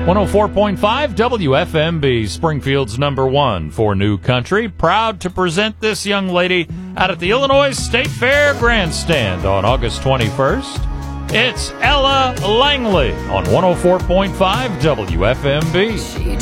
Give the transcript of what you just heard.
104.5 WFMB, Springfield's #1 for New Country. Proud to present this young lady out at the Illinois State Fair Grandstand on August 21st. It's Ella Langley on 104.5 WFMB.